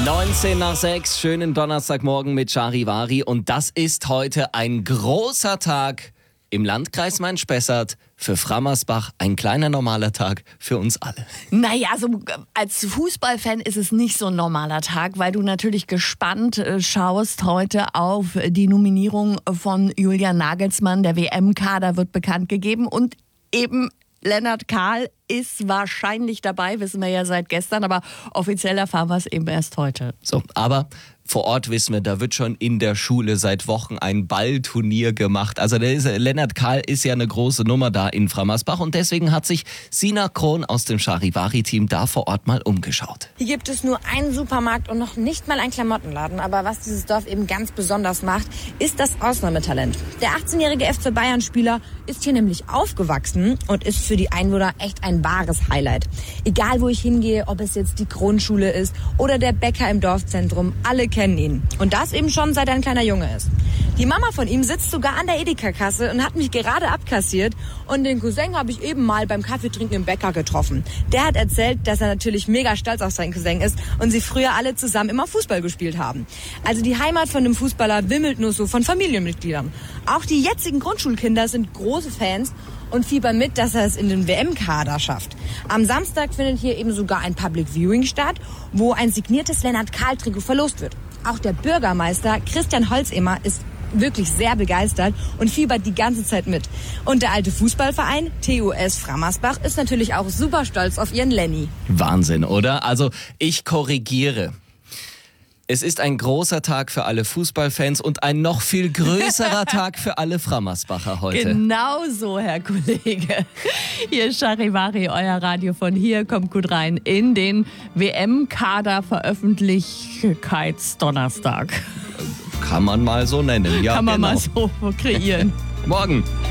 19:06, schönen Donnerstagmorgen mit Charivari. Und das ist heute ein großer Tag im Landkreis Main-Spessart, für Frammersbach ein kleiner normaler Tag für uns alle. Naja, so als Fußballfan ist es nicht so ein normaler Tag, weil du natürlich gespannt schaust heute auf die Nominierung von Julian Nagelsmann. Der WM-Kader wird bekannt gegeben und eben Lennart Kahl ist wahrscheinlich dabei, wissen wir ja seit gestern, aber offiziell erfahren wir es eben erst heute. So, aber vor Ort wissen wir, da wird schon in der Schule seit Wochen ein Ballturnier gemacht. Also Lennart Kahl ist ja eine große Nummer da in Frammersbach und deswegen hat sich Sina Krohn aus dem Charivari-Team da vor Ort mal umgeschaut. Hier gibt es nur einen Supermarkt und noch nicht mal einen Klamottenladen. Aber was dieses Dorf eben ganz besonders macht, ist das Ausnahmetalent. Der 18-jährige FC Bayern-Spieler ist hier nämlich aufgewachsen und ist für die Einwohner echt ein wahres Highlight. Egal wo ich hingehe, ob es jetzt die Kronschule ist oder der Bäcker im Dorfzentrum, alle kennen ihn. Und das eben schon seit er ein kleiner Junge ist. Die Mama von ihm sitzt sogar an der Edeka-Kasse und hat mich gerade abkassiert. Und den Cousin habe ich eben mal beim Kaffeetrinken im Bäcker getroffen. Der hat erzählt, dass er natürlich mega stolz auf seinen Cousin ist und sie früher alle zusammen immer Fußball gespielt haben. Also die Heimat von dem Fußballer wimmelt nur so von Familienmitgliedern. Auch die jetzigen Grundschulkinder sind große Fans und fiebern mit, dass er es in den WM-Kader schafft. Am Samstag findet hier eben sogar ein Public Viewing statt, wo ein signiertes Lennart Kahl-Trikot verlost wird. Auch der Bürgermeister Christian Holzemer ist wirklich sehr begeistert und fiebert die ganze Zeit mit. Und der alte Fußballverein TuS Frammersbach ist natürlich auch super stolz auf ihren Lenny. Wahnsinn, oder? Also ich korrigiere. Es ist ein großer Tag für alle Fußballfans und ein noch viel größerer Tag für alle Frammersbacher heute. Genau so, Herr Kollege. Hier ist Charivari, euer Radio von hier. Kommt gut rein in den WM-Kader-Veröffentlichkeitsdonnerstag. Kann man mal so nennen, ja. Kann man genau. mal so kreieren. Morgen.